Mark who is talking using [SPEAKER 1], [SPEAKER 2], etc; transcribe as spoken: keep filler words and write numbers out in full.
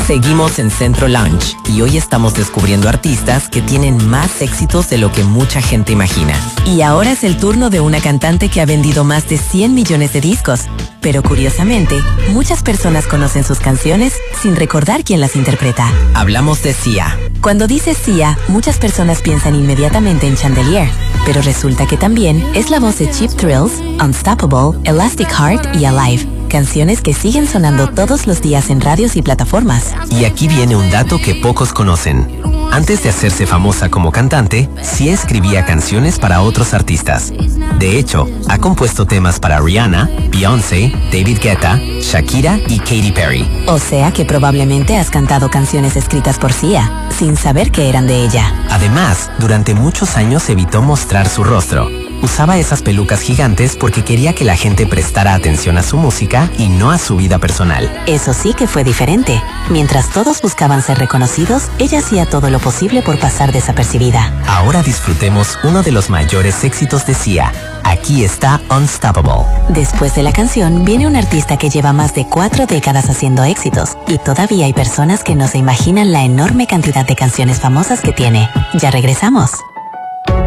[SPEAKER 1] Seguimos en Centro Lounge y hoy estamos descubriendo artistas que tienen más éxitos de lo que mucha gente imagina.
[SPEAKER 2] Y ahora es el turno de una cantante que ha vendido más de cien millones de discos. Pero curiosamente, muchas personas conocen sus canciones sin recordar quién las interpreta.
[SPEAKER 1] Hablamos de Sia.
[SPEAKER 2] Cuando dices Sia, muchas personas piensan inmediatamente en Chandelier, pero resulta que también es la voz de Cheap Thrills, Unstoppable, Elastic Heart y Alive. Canciones que siguen sonando todos los días en radios y plataformas.
[SPEAKER 3] Y aquí viene un dato que pocos conocen. Antes de hacerse famosa como cantante, Sia escribía canciones para otros artistas. De hecho, ha compuesto temas para Rihanna, Beyoncé, David Guetta, Shakira y Katy Perry.
[SPEAKER 2] O sea que probablemente has cantado canciones escritas por Sia, sin saber que eran de ella.
[SPEAKER 3] Además, durante muchos años evitó mostrar su rostro. Usaba esas pelucas gigantes porque quería que la gente prestara atención a su música y no a su vida personal.
[SPEAKER 2] Eso sí que fue diferente. Mientras todos buscaban ser reconocidos, ella hacía todo lo posible por pasar desapercibida.
[SPEAKER 3] Ahora disfrutemos uno de los mayores éxitos de Sia. Aquí está Unstoppable.
[SPEAKER 2] Después de la canción, viene un artista que lleva más de cuatro décadas haciendo éxitos. Y todavía hay personas que no se imaginan la enorme cantidad de canciones famosas que tiene. Ya regresamos.